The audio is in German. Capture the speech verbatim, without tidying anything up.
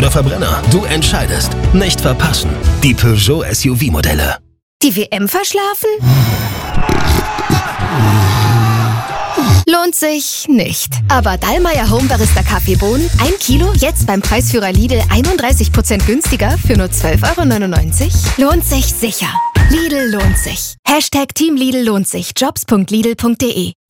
oder Verbrenner? Du entscheidest. Nicht verpassen. Die Peugeot S U V-Modelle. Die W M verschlafen? Lohnt sich nicht. Aber Dallmayr Home Barista Kaffeebohnen, ein Kilo, jetzt beim Preisführer Lidl einunddreißig Prozent günstiger für nur zwölf Euro neunundneunzig. Lohnt sich sicher. Lidl lohnt sich. Hashtag Team Lidl lohnt sich. Jobs punkt lidl punkt de